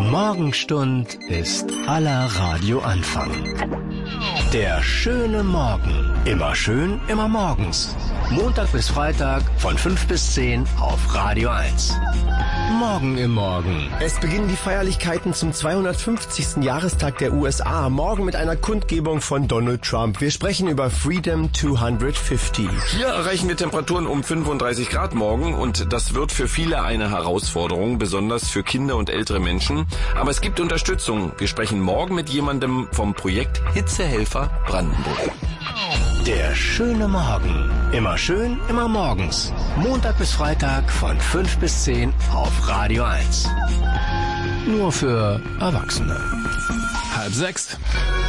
Morgenstund ist aller Radioanfang. Der schöne Morgen. Immer schön, immer morgens. Montag bis Freitag von 5 bis 10 auf Radio 1. Morgen im Morgen. Es beginnen die Feierlichkeiten zum 250. Jahrestag der USA. Morgen mit einer Kundgebung von Donald Trump. Wir sprechen über Freedom 250. Hier erreichen wir Temperaturen um 35 Grad morgen und das wird für viele eine Herausforderung, besonders für Kinder und ältere Menschen. Aber es gibt Unterstützung. Wir sprechen morgen mit jemandem vom Projekt Hitzehelfer Brandenburg. Der schöne Morgen. Immer schön, immer morgens. Montag bis Freitag von 5 bis 10 auf Radio 1. Nur für Erwachsene. 5:30.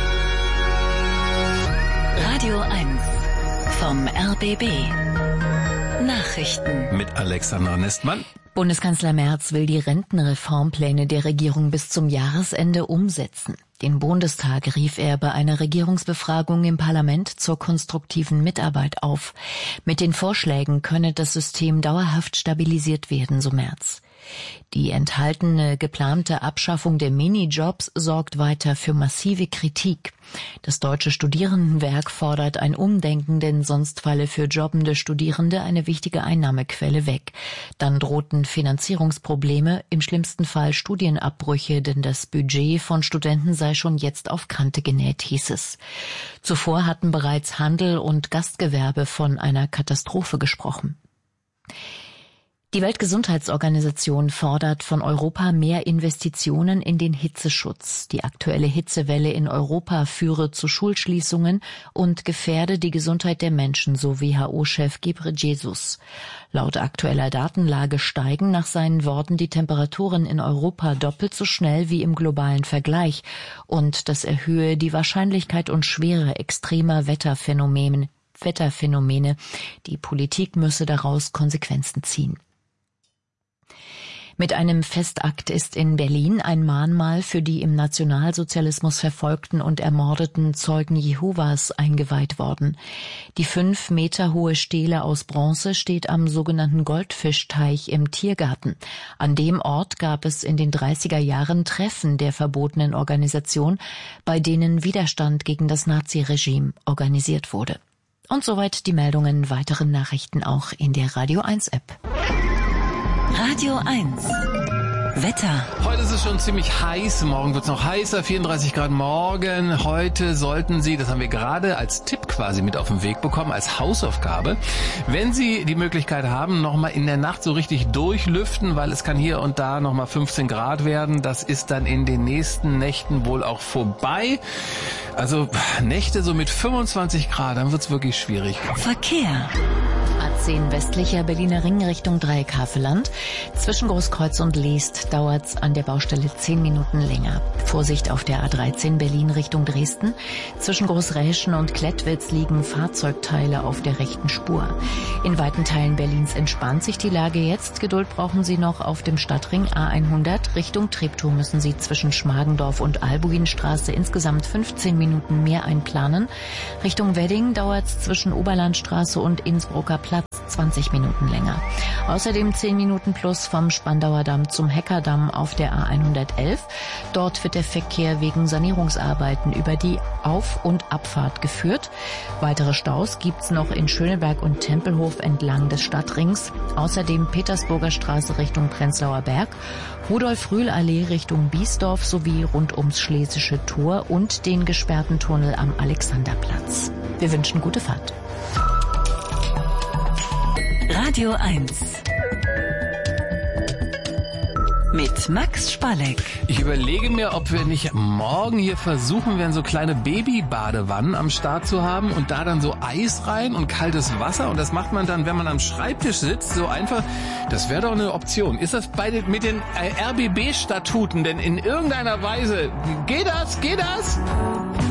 Radio 1 vom RBB. Nachrichten. Mit Alexandra Nestmann. Bundeskanzler Merz will die Rentenreformpläne der Regierung bis zum Jahresende umsetzen. Den Bundestag rief er bei einer Regierungsbefragung im Parlament zur konstruktiven Mitarbeit auf. Mit den Vorschlägen könne das System dauerhaft stabilisiert werden, so Merz. Die enthaltene geplante Abschaffung der Minijobs sorgt weiter für massive Kritik. Das Deutsche Studierendenwerk fordert ein Umdenken, denn sonst falle für jobbende Studierende eine wichtige Einnahmequelle weg. Dann drohten Finanzierungsprobleme, im schlimmsten Fall Studienabbrüche, denn das Budget von Studenten sei schon jetzt auf Kante genäht, hieß es. Zuvor hatten bereits Handel und Gastgewerbe von einer Katastrophe gesprochen. Die Weltgesundheitsorganisation fordert von Europa mehr Investitionen in den Hitzeschutz. Die aktuelle Hitzewelle in Europa führe zu Schulschließungen und gefährde die Gesundheit der Menschen, so WHO-Chef Ghebreyesus. Laut aktueller Datenlage steigen nach seinen Worten die Temperaturen in Europa doppelt so schnell wie im globalen Vergleich und das erhöhe die Wahrscheinlichkeit und Schwere extremer Wetterphänomene. Die Politik müsse daraus Konsequenzen ziehen. Mit einem Festakt ist in Berlin ein Mahnmal für die im Nationalsozialismus verfolgten und ermordeten Zeugen Jehovas eingeweiht worden. Die 5 Meter hohe Stele aus Bronze steht am sogenannten Goldfischteich im Tiergarten. An dem Ort gab es in den 30er Jahren Treffen der verbotenen Organisation, bei denen Widerstand gegen das Naziregime organisiert wurde. Und soweit die Meldungen, weitere Nachrichten auch in der Radio 1 App. Radio 1. Wetter. Heute ist es schon ziemlich heiß, morgen wird es noch heißer, 34 Grad morgen. Heute sollten Sie, das haben wir gerade als Tipp quasi mit auf den Weg bekommen, als Hausaufgabe, wenn Sie die Möglichkeit haben, nochmal in der Nacht so richtig durchlüften, weil es kann hier und da nochmal 15 Grad werden. Das ist dann in den nächsten Nächten wohl auch vorbei. Also Nächte so mit 25 Grad, dann wird es wirklich schwierig. Verkehr. A10 westlicher Berliner Ring Richtung Dreieck-Havelland. Zwischen Großkreuz und Leest dauert's an der Baustelle 10 Minuten länger. Vorsicht auf der A13 Berlin Richtung Dresden. Zwischen Großräschen und Klettwitz liegen Fahrzeugteile auf der rechten Spur. In weiten Teilen Berlins entspannt sich die Lage jetzt. Geduld brauchen Sie noch auf dem Stadtring A100. Richtung Treptow müssen Sie zwischen Schmargendorf und Albuinstraße insgesamt 15 Minuten mehr einplanen. Richtung Wedding dauert's zwischen Oberlandstraße und Innsbrucker Platz 20 Minuten länger. Außerdem 10 Minuten plus vom Spandauer Damm zum Heckerdamm auf der A111. Dort wird der Verkehr wegen Sanierungsarbeiten über die Auf- und Abfahrt geführt. Weitere Staus gibt's noch in Schöneberg und Tempelhof entlang des Stadtrings. Außerdem Petersburger Straße Richtung Prenzlauer Berg, Rudolf-Rühl-Allee Richtung Biesdorf sowie rund ums Schlesische Tor und den gesperrten Tunnel am Alexanderplatz. Wir wünschen gute Fahrt. Radio 1 mit Max Spalleck. Ich überlege mir, ob wir nicht morgen hier versuchen werden, so kleine Babybadewannen am Start zu haben und da dann so Eis rein und kaltes Wasser. Und das macht man dann, wenn man am Schreibtisch sitzt, so einfach. Das wäre doch eine Option. Ist das mit den RBB-Statuten denn in irgendeiner Weise? Geht das?